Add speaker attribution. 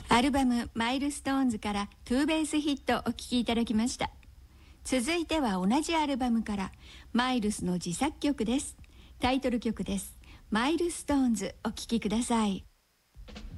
Speaker 1: アルバムマイルストーンズからトゥーベースヒットお聴きいただきました。続いては同じアルバムからマイルスの自作曲です。タイトル曲です。マイルストーンズお聴きください。